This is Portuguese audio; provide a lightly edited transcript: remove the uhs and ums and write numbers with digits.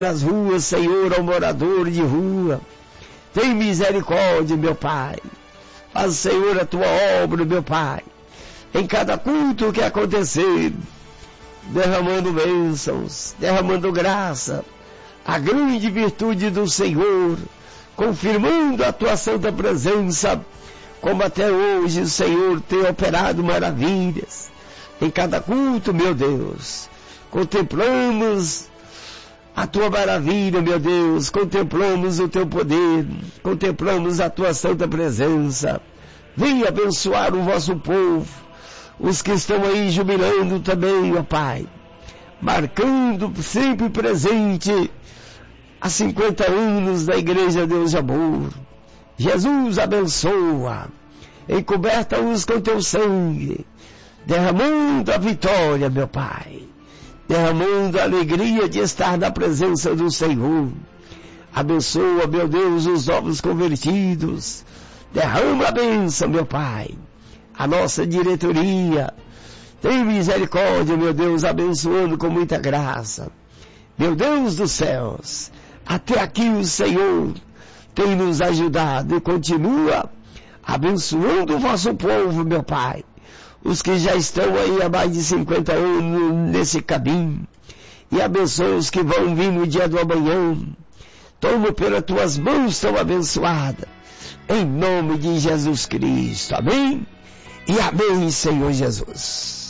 nas ruas, Senhor, ao morador de rua. Tem misericórdia, meu Pai. Faz, Senhor, a tua obra, meu Pai, em cada culto que acontecer, derramando bênçãos, derramando graça, a grande virtude do Senhor, confirmando a tua santa presença, como até hoje o Senhor tem operado maravilhas em cada culto, meu Deus. Contemplamos a tua maravilha, meu Deus, contemplamos o teu poder, contemplamos a tua santa presença. Venha abençoar o vosso povo, os que estão aí jubilando também, ó Pai, marcando sempre presente há 50 anos da Igreja Deus de Amor. Jesus abençoa, encoberta-os com teu sangue, derramando a vitória, meu Pai, derramando a alegria de estar na presença do Senhor. Abençoa, meu Deus, os novos convertidos, derrama a bênção, meu Pai, a nossa diretoria, tem misericórdia, meu Deus, abençoando com muita graça. Meu Deus dos céus, até aqui o Senhor tem nos ajudado e continua abençoando o vosso povo, meu Pai. Os que já estão aí há mais de 50 anos nesse caminho, e abençoa os que vão vir no dia do amanhã. Toma pelas tuas mãos tão abençoada, em nome de Jesus Cristo. Amém? E amém, Senhor Jesus.